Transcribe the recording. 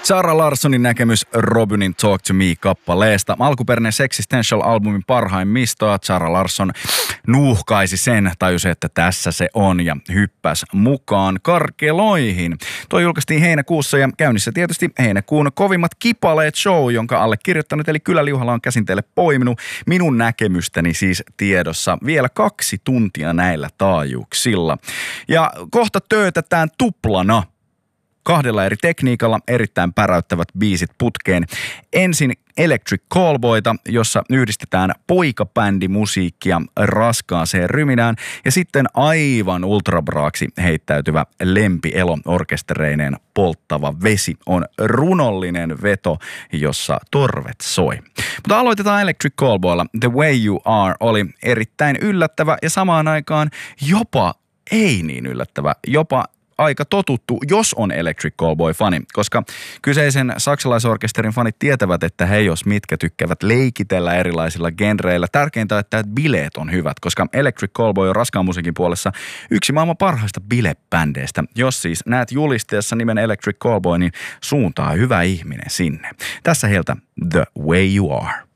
Zara Larssonin näkemys Robynin Talk to Me-kappaleesta. Alkuperäinen Sexistential-albumin parhaimmistoa. Zara Larsson nuuhkaisi sen, tajusi, että tässä se on ja hyppäsi mukaan karkeloihin. Tuo julkaistiin heinäkuussa ja käynnissä tietysti heinäkuun kovimmat kipaleet show, jonka allekirjoittanut eli Kylä-Liuhala on käsin teille poiminut. Minun näkemystäni siis tiedossa vielä 2 tuntia näillä taajuuksilla. Ja kohta töötetään tuplana. 2 eri tekniikalla erittäin päräyttävät biisit putkeen. Ensin Electric Callboyta, jossa yhdistetään poikabändimusiikkia raskaaseen ryminään. Ja sitten aivan ultrabraaksi heittäytyvä Lempi Elo orkestereineen Polttava vesi on runollinen veto, jossa torvet soi. Mutta aloitetaan Electric Callboylla. The Way You Are oli erittäin yllättävä ja samaan aikaan jopa ei niin yllättävä, jopa aika totuttu, jos on Electric Callboy-fani, koska kyseisen saksalaisorkesterin fanit tietävät, että he jos mitkä tykkäävät leikitellä erilaisilla genreillä. Tärkeintä on, että bileet on hyvät, koska Electric Callboy on raskaan musiikin puolessa yksi maailman parhaista bilebändeistä. Jos siis näet julisteessa nimen Electric Callboy, niin suuntaa hyvä ihminen sinne. Tässä heiltä The Way You Are.